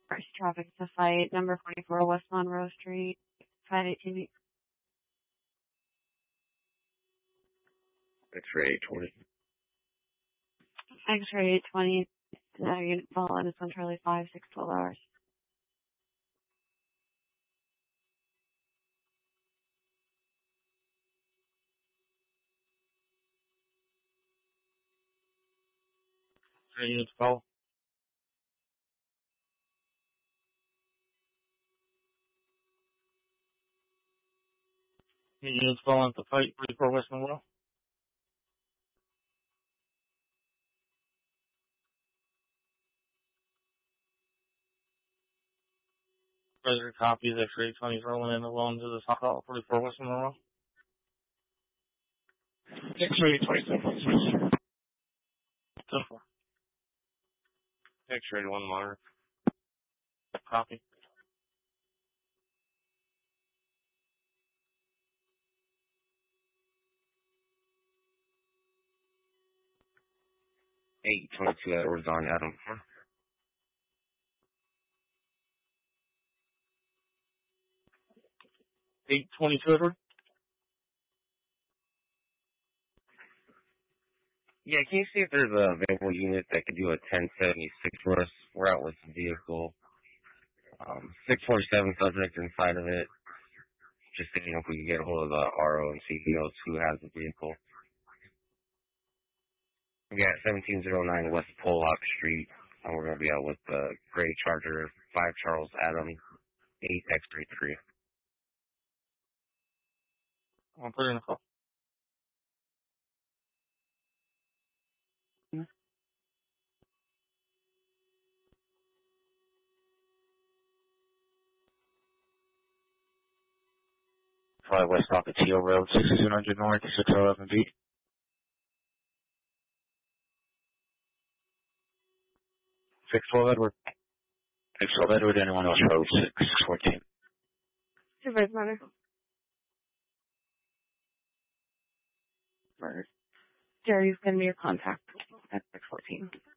First traffic to fight, number 44 West Monroe Street, 518. X-ray 820. X-ray 820, unit following is on Charlie 5, 6, 12 hours. Units follow. Units following the fight, 44 West Monroe. President copies X-ray 20 rolling in alone to the call, 44 West Monroe. X-ray 27. X-ray 1 monitor. Copy. 822 Edwards on Adam. 822 Edward? Yeah, can you see if there's a available unit that could do a 1076 for us? We're out with the vehicle. 647 subject inside of it. Just seeing if we can get a hold of the RO and see who has the vehicle. We got 1709 West Pollock Street, and we're going to be out with the gray Charger 5 Charles Adam 8 X-ray 3. I'll put it in the call. Fly West Ocotillo Road, 6200 North, 611 B. 612 Edward. 612 Edward, anyone else road 614. Supervisor Mother. Jerry's going to be your contact at 614.